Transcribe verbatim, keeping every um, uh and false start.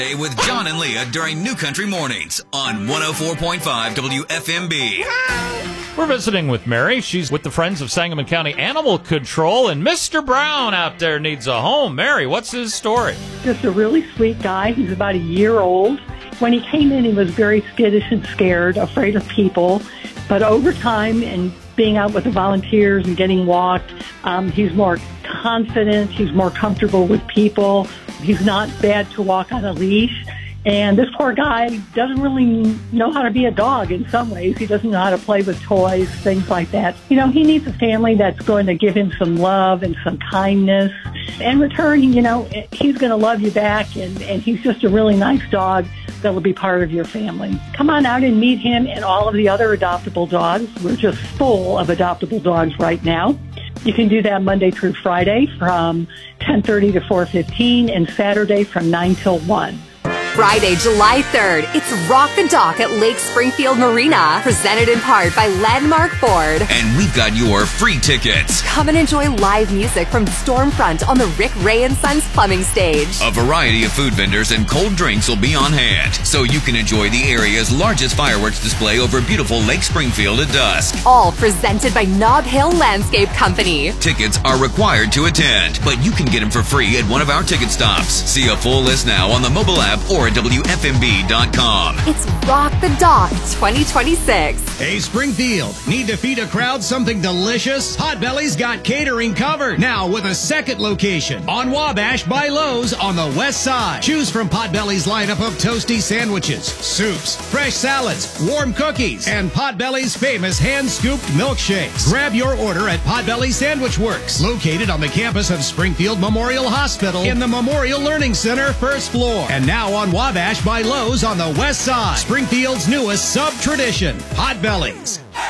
Hey, with John and Leah during New Country Mornings on one oh four point five W F M B. We're visiting with Mary. She's with the Friends of Sangamon County Animal Control, and Mister Brown out there needs a home. Mary, what's his story? Just a really sweet guy. He's about a year old. When he came in, he was very skittish and scared, afraid of people. But over time and being out with the volunteers and getting walked, um, he's more confident. He's more comfortable with people. He's not bad to walk on a leash. And this poor guy doesn't really know how to be a dog in some ways. He doesn't know how to play with toys, things like that. You know, he needs a family that's going to give him some love and some kindness. In return, you know, he's going to love you back, and, and he's just a really nice dog that will be part of your family. Come on out and meet him and all of the other adoptable dogs. We're just full of adoptable dogs right now. You can do that Monday through Friday from ten thirty to four fifteen and Saturday from nine till one. Friday, July third, it's Rock the Dock at Lake Springfield Marina, presented in part by Landmark Ford. And we've got your free tickets. Come and enjoy live music from Stormfront on the Rick Ray and Sons plumbing stage. A variety of food vendors and cold drinks will be on hand, so you can enjoy the area's largest fireworks display over beautiful Lake Springfield at dusk. All presented by Nob Hill Landscape Company. Tickets are required to attend, but you can get them for free at one of our ticket stops. See a full list now on the mobile app or at W F M B dot com. It's Rock the Dock twenty twenty-six. Hey, Springfield, need to feed a crowd something delicious? Potbelly's got catering covered. Now with a second location on Wabash by Lowe's on the west side. Choose from Potbelly's lineup of toasty sandwiches, soups, fresh salads, warm cookies, and Potbelly's famous hand-scooped milkshakes. Grab your order at Potbelly Sandwich Works, located on the campus of Springfield Memorial Hospital in the Memorial Learning Center, first floor. And now on Wabash by Lowe's on the west side. Springfield's newest sub-tradition, Potbelly's.